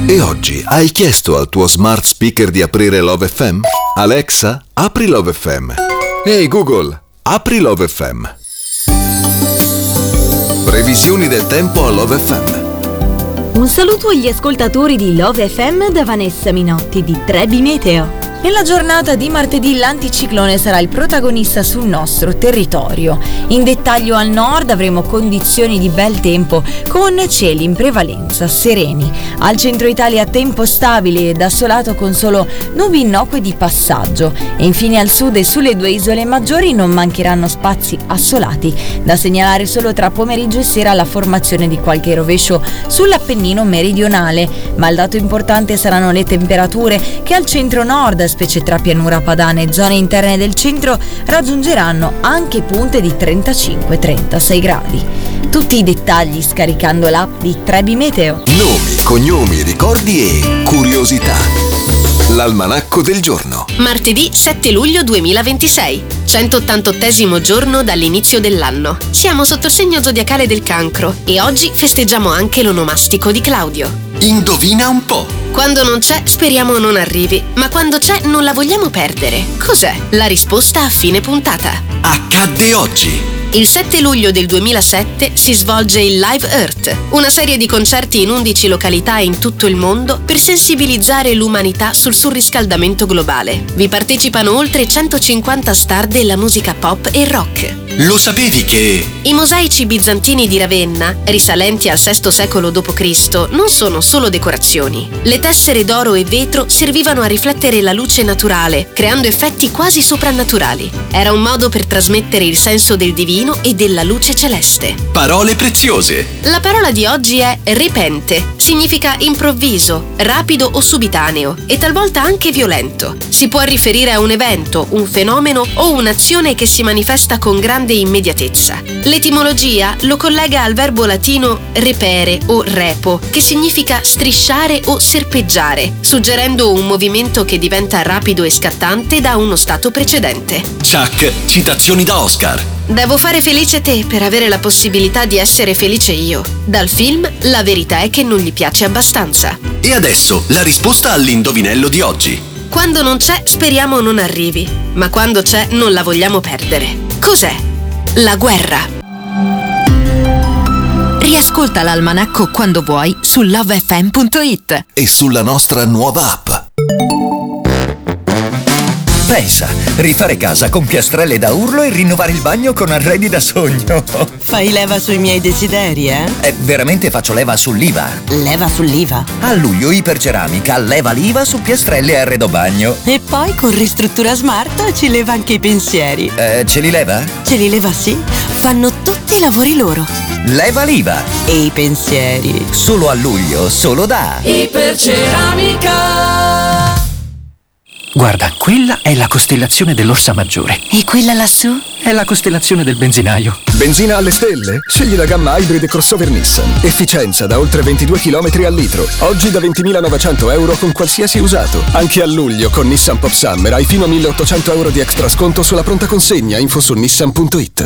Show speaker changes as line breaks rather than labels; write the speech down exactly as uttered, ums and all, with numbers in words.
E oggi hai chiesto al tuo smart speaker di aprire Love F M? Alexa, apri Love F M. Ehi Google, apri Love F M. Previsioni del tempo a Love F M.
Un saluto agli ascoltatori di Love F M da Vanessa Minotti di Trebi Meteo.
Nella giornata di martedì l'anticiclone sarà il protagonista sul nostro territorio. In dettaglio al nord avremo condizioni di bel tempo con cieli in prevalenza sereni. Al centro Italia tempo stabile ed assolato con solo nubi innocue di passaggio. E infine al sud e sulle due isole maggiori non mancheranno spazi assolati. Da segnalare solo tra pomeriggio e sera la formazione di qualche rovescio sull'Appennino meridionale. Ma il dato importante saranno le temperature che al centro nord, specie tra pianura padana e zone interne del centro, raggiungeranno anche punte di trentacinque trentasei gradi. Tutti i dettagli scaricando l'app di Trebi Meteo.
Nomi, cognomi, ricordi e curiosità. L'almanacco del giorno.
Martedì sette luglio duemilaventisei, centottantottesimo giorno dall'inizio dell'anno. Siamo sotto il segno zodiacale del Cancro e oggi festeggiamo anche l'onomastico di Claudio.
Indovina un po'.
Quando non c'è, speriamo non arrivi, ma quando c'è non la vogliamo perdere. Cos'è? La risposta a fine puntata.
Accadde oggi.
Il sette luglio del duemilasette si svolge il Live Earth, una serie di concerti in undici località in tutto il mondo per sensibilizzare l'umanità sul surriscaldamento globale. Vi partecipano oltre centocinquanta star della musica pop e rock.
Lo sapevi che...
I mosaici bizantini di Ravenna, risalenti al sesto secolo dopo Cristo, non sono solo decorazioni. Le tessere d'oro e vetro servivano a riflettere la luce naturale, creando effetti quasi soprannaturali. Era un modo per trasmettere il senso del divino e della luce celeste.
Parole preziose.
La parola di oggi è repente. Significa improvviso, rapido o subitaneo e talvolta anche violento. Si può riferire a un evento, un fenomeno o un'azione che si manifesta con grande immediatezza. L'etimologia lo collega al verbo latino repere o repo, che significa strisciare o serpeggiare, suggerendo un movimento che diventa rapido e scattante da uno stato precedente.
Chuck, citazioni da Oscar.
Devo fare felice te per avere la possibilità di essere felice io. Dal film La verità è che non gli piace abbastanza.
E adesso la risposta all'indovinello di oggi.
Quando non c'è, speriamo non arrivi, ma quando c'è non la vogliamo perdere. Cos'è? La guerra.
Riascolta l'almanacco quando vuoi su love f m punto it
E sulla nostra nuova app.
Pensa, rifare casa con piastrelle da urlo e rinnovare il bagno con arredi da sogno.
Fai leva sui miei desideri, eh?
Eh, veramente faccio leva sull'I V A.
Leva sull'I V A?
A luglio Iperceramica leva l'I V A su piastrelle e arredo bagno.
E poi con Ristruttura Smart ci leva anche i pensieri.
Eh, ce li leva?
Ce li leva, sì. Fanno tutti i lavori loro.
Leva l'I V A.
E i pensieri.
Solo a luglio, solo da
Iperceramica. Guarda, quella è la costellazione dell'Orsa Maggiore.
E quella lassù?
È la costellazione del benzinaio.
Benzina alle stelle? Scegli la gamma Hybrid e crossover Nissan. Efficienza da oltre ventidue chilometri al litro. Oggi da ventimilanovecento euro con qualsiasi usato. Anche a luglio con Nissan Pop Summer hai fino a milleottocento euro di extra sconto sulla pronta consegna. Info su nissan punto it.